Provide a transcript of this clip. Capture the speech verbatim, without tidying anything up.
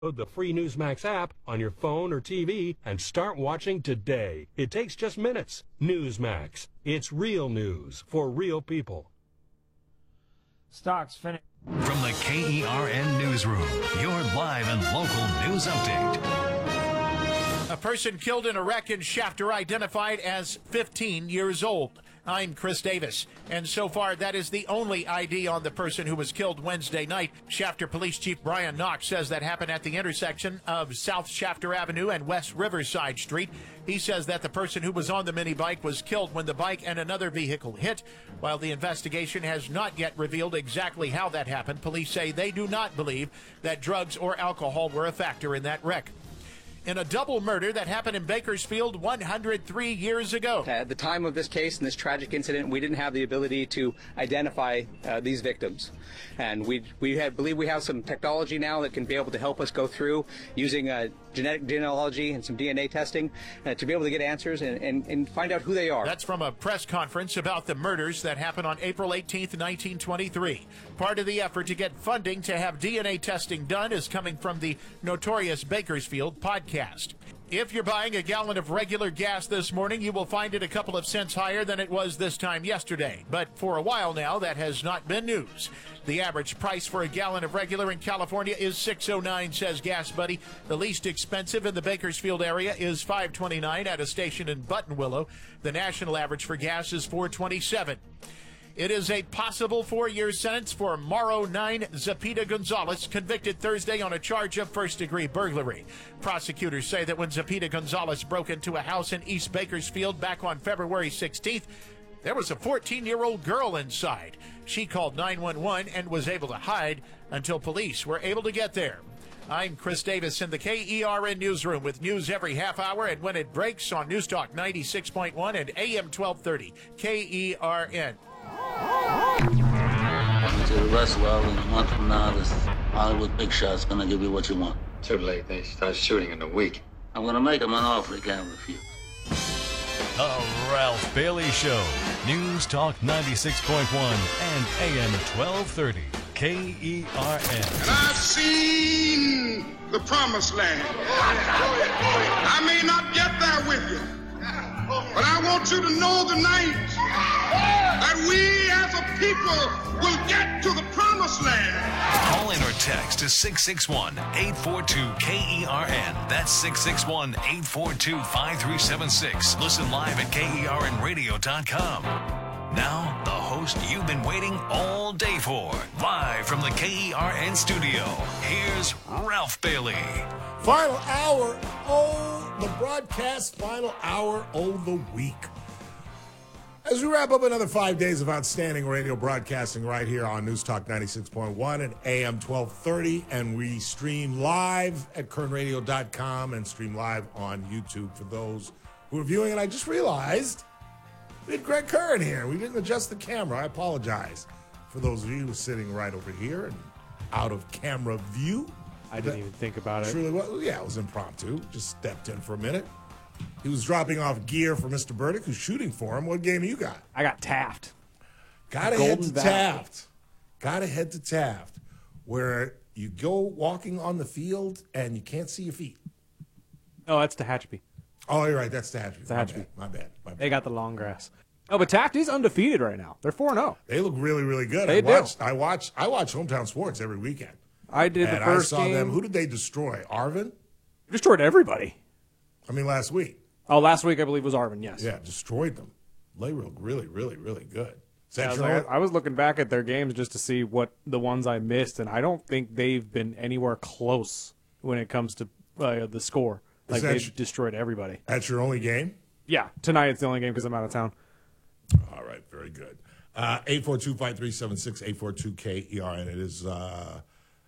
Download the free Newsmax app on your phone or T V and start watching today. It takes just minutes. Newsmax. It's real news for real people. Stocks finished. From the K E R N Newsroom, your live and local news update. A person killed in a wreck in Shafter identified as fifteen years old. I'm Chris Davis, and so far that is the only I D on the person who was killed Wednesday night. Shafter Police Chief Brian Knox says that happened at the intersection of South Shafter Avenue and West Riverside Street. He says that the person who was on the mini bike was killed when the bike and another vehicle hit. While the investigation has not yet revealed exactly how that happened, police say they do not believe that drugs or alcohol were a factor in that wreck. In a double murder that happened in Bakersfield one hundred three years ago. At the time of this case and this tragic incident, we didn't have the ability to identify uh, these victims. And we we had, believe we have some technology now that can be able to help us go through using uh, genetic genealogy and some D N A testing uh, to be able to get answers and, and, and find out who they are. That's from a press conference about the murders that happened on April eighteenth, nineteen twenty-three. Part of the effort to get funding to have D N A testing done is coming from the Notorious Bakersfield podcast. If you're buying a gallon of regular gas this morning, you will find it a couple of cents higher than it was this time yesterday. But for a while now, that has not been news. The average price for a gallon of regular in California is six oh nine, says Gas Buddy. The least expensive in the Bakersfield area is five twenty-nine at a station in Buttonwillow. The national average for gas is four twenty-seven. It is a possible four-year sentence for Morrow nine Zepeda Gonzalez, convicted Thursday on a charge of first-degree burglary. Prosecutors say that when Zepeda Gonzalez broke into a house in East Bakersfield back on February sixteenth, there was a fourteen-year-old girl inside. She called nine one one and was able to hide until police were able to get there. I'm Chris Davis in the K E R N Newsroom with news every half hour and when it breaks on News Talk ninety-six point one and A M twelve thirty. K E R N. To the rest, well, in a month from now, this Hollywood big shot's gonna give you what you want. Too late. They start shooting in a week. I'm gonna make him an offer he can't refuse. The Ralph Bailey Show. News Talk ninety-six point one and A M twelve thirty. K E R N. And I've seen the promised land. I may not get there with you, but I want you to know tonight that we as a people will get to the promised land. Call in or text to six six one, eight four two, K E R N. That's six six one, eight four two, five three seven six. Listen live at K E R N radio dot com. Now, the host you've been waiting all day for. Live from the K E R N studio, here's Ralph Bailey. Final hour, oh, the broadcast final hour, oh, the week. As we wrap up another five days of outstanding radio broadcasting right here on News Talk ninety-six point one and A M twelve thirty, and we stream live at Kern radio dot com and stream live on YouTube for those who are viewing. And I just realized we had Greg Kern here. We didn't adjust the camera. I apologize for those of you who are sitting right over here and out of camera view. I didn't that even think about it. Truly, well, yeah, it was impromptu. Just stepped in for a minute. He was dropping off gear for Mister Burdick, who's shooting for him. What game you got? I got Taft. Got to head to Taft. Got to head to Taft, where you go walking on the field and you can't see your feet. Oh, that's Tehachapi. Oh, you're right. That's Tehachapi. Tehachapi. My bad. My bad. My bad. They got the long grass. Oh, but Taft is undefeated right now. They're four and oh. They look really, really good. They I do. watch, I watch. I watch Hometown Sports every weekend. I did and the first I saw game. them. Who did they destroy? Arvin? Destroyed everybody. I mean, last week. Oh, last week I believe was Arvin, yes. Yeah, destroyed them. They were really, really, really good. Yeah, I, was like, I was looking back at their games just to see what the ones I missed, and I don't think they've been anywhere close when it comes to uh, the score. Like, they've your, destroyed everybody. That's your only game? Yeah. Tonight it's the only game because I'm out of town. All right. Very good. Uh, eight four two, five three seven six, eight four two K E R N. It is uh,